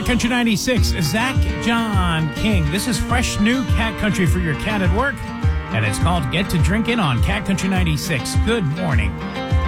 Cat Country 96, Zach John King. This is fresh new cat country for your cat at work, and it's called Get to Drinkin' on Cat Country 96. Good morning.